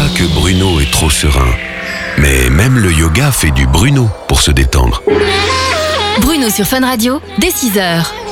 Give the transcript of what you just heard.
pas que Bruno est trop serein. Mais même le yoga fait du Bruno pour se détendre. Bruno sur Fun Radio, dès 6h.